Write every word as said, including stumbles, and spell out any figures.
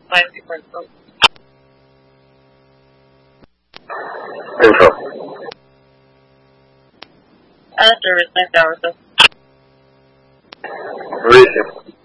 five different roads. Control. Uh, service nine thousand. Resume.